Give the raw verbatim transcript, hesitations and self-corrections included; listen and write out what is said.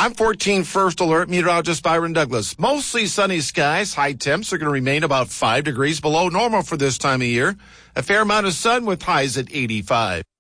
I'm fourteen First Alert meteorologist Byron Douglas. Mostly sunny skies. High temps are going to remain about five degrees below normal for this time of year. A fair amount of sun with highs at eighty-five.